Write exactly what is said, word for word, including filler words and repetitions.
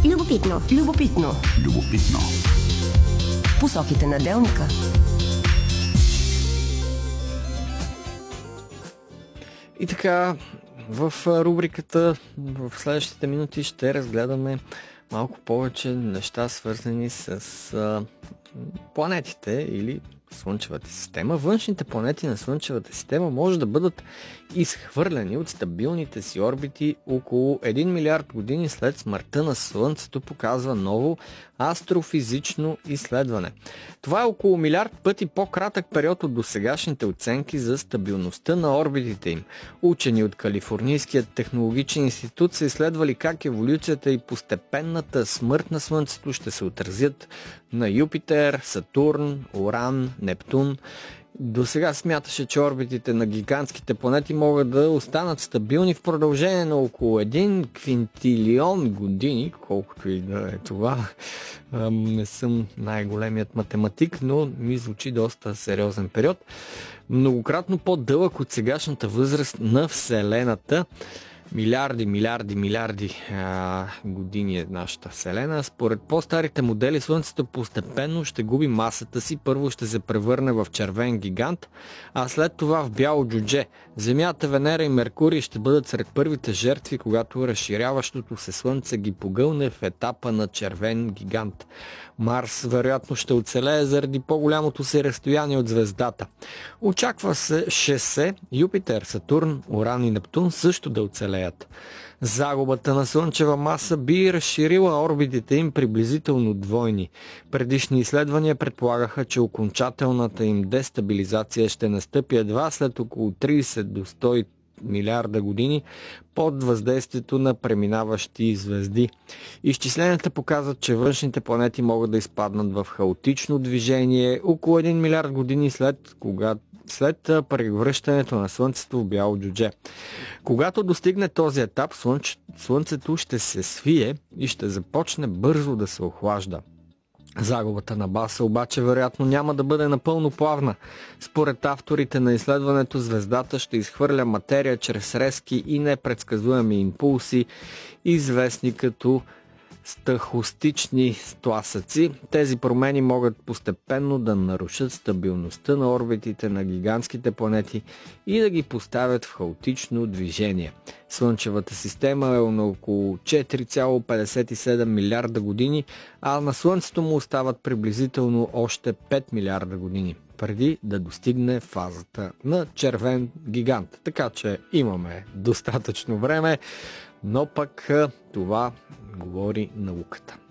Любопитно. Любопитно. Любопитно. В посоките на делника. И така, в рубриката в следващите минути ще разгледаме малко повече неща, свързани с а, планетите или Слънчевата система. Външните планети на Слънчевата система може да бъдат изхвърлени от стабилните си орбити около един милиард години след смъртта на Слънцето, показва ново астрофизично изследване. Това е около милиард пъти по-кратък период от досегашните оценки за стабилността на орбитите им. Учени от Калифорнийският технологичен институт са изследвали как еволюцията и постепенната смърт на Слънцето ще се отразят на Юпитер, Сатурн, Уран, Нептун. До сега смяташе, че орбитите на гигантските планети могат да останат стабилни в продължение на около един квинтилион години, колкото и да е това. Не съм най-големият математик, но ми звучи доста сериозен период. Многократно по-дълъг от сегашната възраст на Вселената. Милиарди, милиарди, милиарди а, години е нашата Вселена. Според по-старите модели Слънцето постепенно ще губи масата си. Първо ще се превърне в червен гигант, а след това в бяло джудже. Земята, Венера и Меркурий ще бъдат сред първите жертви, когато разширяващото се Слънце ги погълне в етапа на червен гигант. Марс вероятно ще оцелее заради по-голямото си разстояние от звездата. Очаква се се Юпитер, Сатурн, Уран и Нептун също да оцелеят. Загубата на слънчева маса би разширила орбитите им приблизително двойни. Предишни изследвания предполагаха, че окончателната им дестабилизация ще настъпи едва след около трийсет до сто милиарда години под въздействието на преминаващи звезди. Изчисленията показват, че външните планети могат да изпаднат в хаотично движение около един милиард години след кога след превръщането на Слънцето в бяло джудже. Когато достигне този етап, слънч... Слънцето ще се свие и ще започне бързо да се охлажда. Загубата на маса обаче вероятно няма да бъде напълно плавна. Според авторите на изследването, звездата ще изхвърля материя чрез резки и непредсказуеми импулси, известни като стахостични тласъци. Тези промени могат постепенно да нарушат стабилността на орбитите на гигантските планети и да ги поставят в хаотично движение. Слънчевата система е на около четири цяло петдесет и седем милиарда години, а на Слънцето му остават приблизително още пет милиарда години, преди да достигне фазата на червен гигант. Така че имаме достатъчно време, но пък това говори науката.